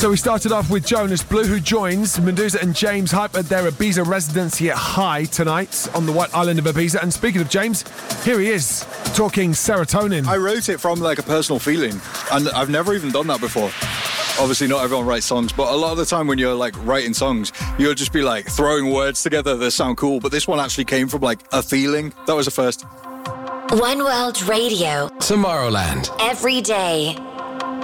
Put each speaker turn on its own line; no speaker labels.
So we started off with Jonas Blue, who joins Medusa and James Hype at their Ibiza residency at High tonight on the White Island of Ibiza. And speaking of James, here he is, talking Serotonin.
I wrote it from like a personal feeling, and I've never even done that before. Obviously not everyone writes songs, but a lot of the time when you're like writing songs, you'll just be like throwing words together that sound cool, but this one actually came from like a feeling. That was the first.
One World Radio.
Tomorrowland.
Every day.